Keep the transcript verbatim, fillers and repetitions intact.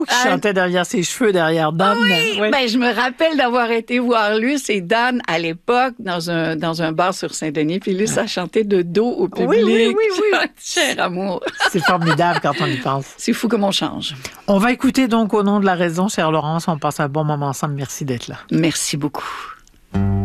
qui chantait derrière ses cheveux, derrière Dan. Oui, Oui. ben, je me rappelle d'avoir été voir Luce et Dan à l'époque dans un, dans un bar sur Saint-Denis. Puis Luce a chanté de dos au public. Oui, oui, oui, oui. Cher amour. C'est formidable quand on y pense. C'est fou comme on change. On va écouter donc Au nom de la raison, chère Laurence. On passe un bon moment ensemble. Merci d'être là. Merci beaucoup.